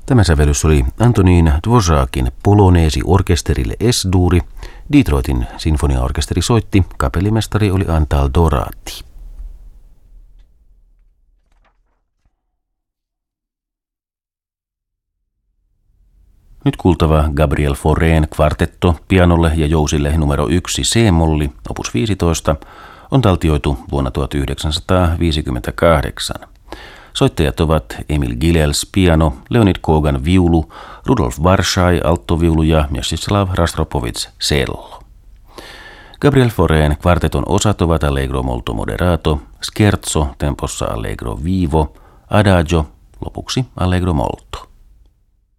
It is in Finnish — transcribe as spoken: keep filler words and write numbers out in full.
Tämä sävellys oli Antonín Dvořákin Poloneesi orkesterille S-duuri. Detroitin sinfoniaorkesteri soitti, kapellimestari oli Antal Dorati. Nyt kuultava Gabriel Faurén kvartetto pianolle ja jousille numero yksi C-molli, opus viisitoista, on taltioitu vuonna tuhatyhdeksänsataaviisikymmentäkahdeksan. Soittajat ovat Emil Gilels piano, Leonid Kogan viulu, Rudolf Warshai alttoviulu ja Mstislav Rostropovits cello. Gabriel Faurén kvarteton osat ovat allegro molto moderato, scherzo tempossa allegro vivo, adagio, lopuksi allegro molto.